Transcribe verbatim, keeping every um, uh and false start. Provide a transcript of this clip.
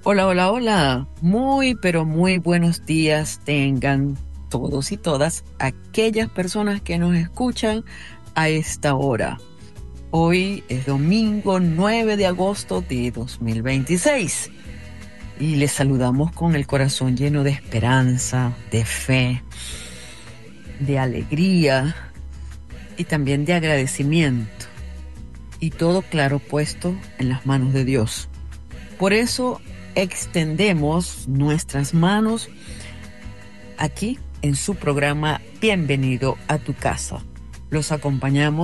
Hola, hola, hola. Muy, pero muy buenos días tengan todos y todas aquellas personas que nos escuchan a esta hora. Hoy es domingo nueve de agosto de dos mil veintiséis y les saludamos con el corazón lleno de esperanza, de fe, de alegría y también de agradecimiento. Y todo claro puesto en las manos de Dios. Por eso extendemos nuestras manos aquí en su programa Bienvenido a tu casa. Los acompañamos